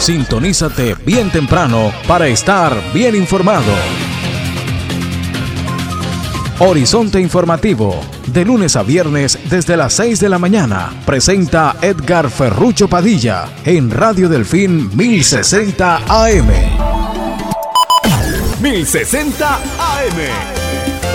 Sintonízate bien temprano para estar bien informado. Horizonte Informativo, de lunes a viernes desde las 6 de la mañana, presenta Edgar Ferrucho Padilla en Radio Delfín 1060 AM. 1060 AM.